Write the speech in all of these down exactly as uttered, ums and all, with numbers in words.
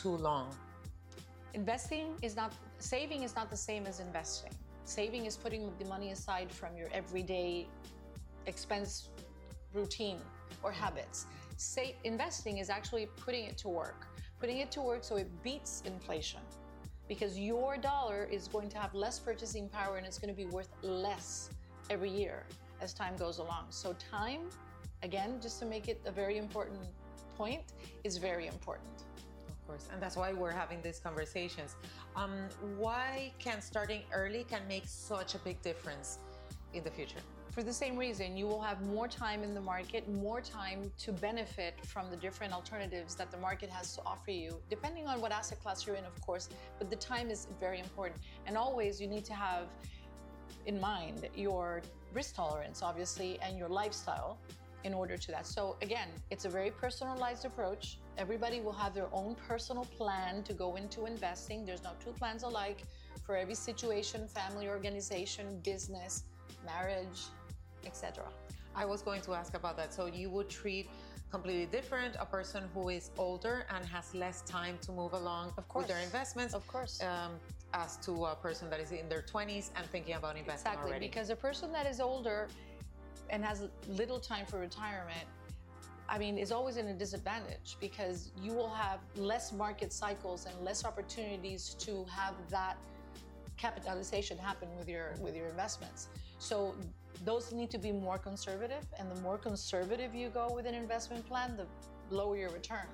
too long? Investing is not, saving is not the same as investing. Saving is putting the money aside from your everyday expense routine or habits. Say, investing is actually putting it to work. Putting it to work so it beats inflation. Because your dollar is going to have less purchasing power and it's going to be worth less every year as time goes along. So time, again, just to make it a very important point, is very important. Of course, and that's why we're having these conversations. Um, why can starting early can make such a big difference in the future? For the same reason, you will have more time in the market, more time to benefit from the different alternatives that the market has to offer you, depending on what asset class you're in, of course, but the time is very important. And always you need to have in mind your risk tolerance, obviously, and your lifestyle in order to that. So again, it's a very personalized approach. Everybody will have their own personal plan to go into investing. There's no two plans alike for every situation, family, organization, business, marriage, et cetera. I was going to ask about that. So you would treat completely different a person who is older and has less time to move along of course. with their investments, of course, um, as to a person that is in their twenties and thinking about investing exactly, already. Because a person that is older and has little time for retirement, I mean, is always in a disadvantage because you will have less market cycles and less opportunities to have that capitalization happen with your with your investments. So those need to be more conservative, and the more conservative you go with an investment plan, the lower your return.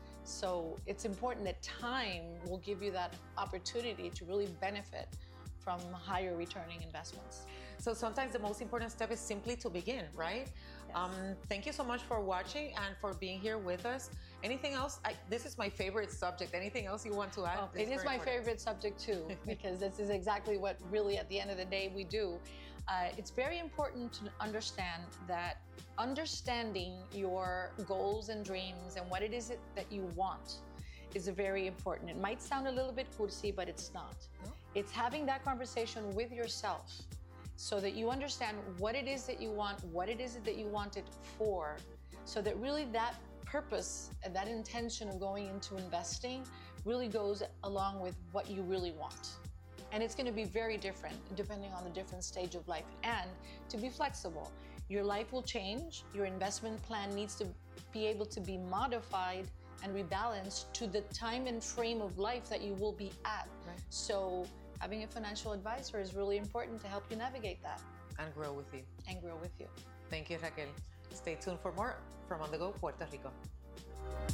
So it's important that time will give you that opportunity to really benefit from higher returning investments. So sometimes the most important step is simply to begin, right? Yes. Um, thank you so much for watching and for being here with us. Anything else? I, this is my favorite subject. Anything else you want to add? Oh, it is my important. favorite subject too, because this is exactly what really at the end of the day we do. Uh, it's very important to understand that understanding your goals and dreams and what it is that you want is very important. It might sound a little bit cursi, but it's not. No? It's having that conversation with yourself so that you understand what it is that you want, what it is that you want it for, so that really that purpose and that intention of going into investing really goes along with what you really want. And it's going to be very different depending on the different stage of life. And to be flexible, your life will change. Your investment plan needs to be able to be modified and rebalanced to the time and frame of life that you will be at. Right. So having a financial advisor is really important to help you navigate that. And grow with you. And grow with you. Thank you, Raquel. Stay tuned for more from On The Go Puerto Rico.